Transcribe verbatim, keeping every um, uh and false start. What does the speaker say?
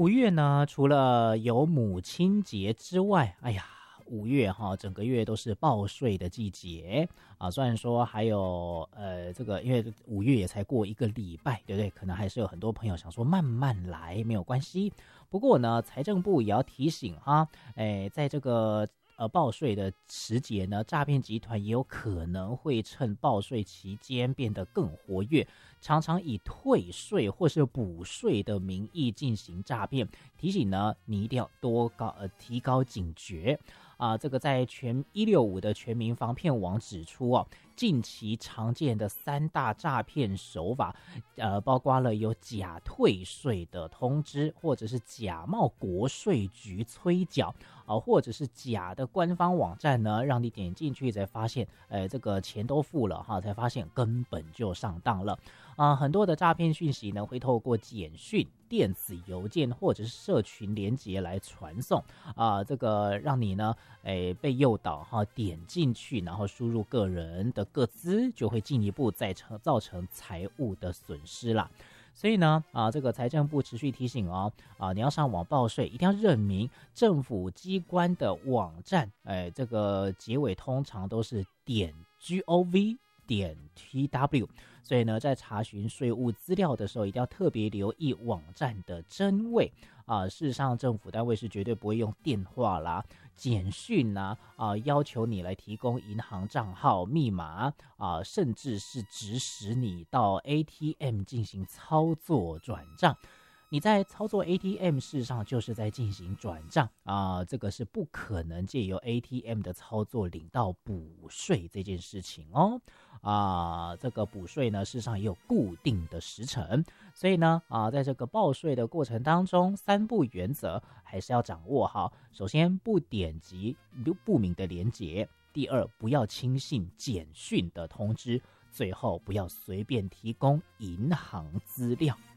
五月呢，除了有母亲节之外，哎呀，五月哈，整个月都是报税的季节啊。虽然说还有呃，这个因为五月也才过一个礼拜，对不对？可能还是有很多朋友想说慢慢来，没有关系。不过呢，财政部也要提醒哈，哎，在这个呃报税的时节呢，诈骗集团也有可能会趁报税期间变得更活跃，常常以退税或是补税的名义进行诈骗。提醒呢，你一定要多高呃提高警觉啊、呃！这个在全一六五的全民防骗网指出哦，近期常见的三大诈骗手法，呃，包括了有假退税的通知，或者是假冒国税局催缴啊、呃，或者是假的官方网站呢，让你点进去才发现，呃，这个钱都付了哈，才发现根本就上当了啊、呃！很多的诈骗讯息呢，会透过简讯、电子邮件或者是社群连结来传送啊、呃，这个让你呢，哎，被诱导哈，点进去，然后输入个人的个资，就会进一步再成造成财务的损失啦。所以呢，啊，这个财政部持续提醒哦，啊，你要上网报税，一定要认明政府机关的网站，哎，这个结尾通常都是点 gov 点 tw， 所以呢，在查询税务资料的时候，一定要特别留意网站的真伪啊。事实上，政府单位是绝对不会用电话啦、简讯啦啊，要求你来提供银行账号、密码啊，甚至是指使你到 A T M 进行操作转账。你在操作 A T M， 事实上就是在进行转账啊，这个是不可能借由 A T M 的操作领到补税这件事情哦。啊，这个补税呢，事实上也有固定的时程，所以呢，啊，在这个报税的过程当中，三不原则还是要掌握好。首先，不点击不明的连结；第二，不要轻信简讯的通知；最后，不要随便提供银行资料。